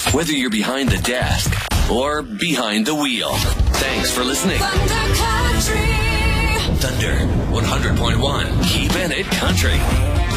whether you're behind the desk or behind the wheel. Thanks for listening. Thunder 100.1. Keep in it country.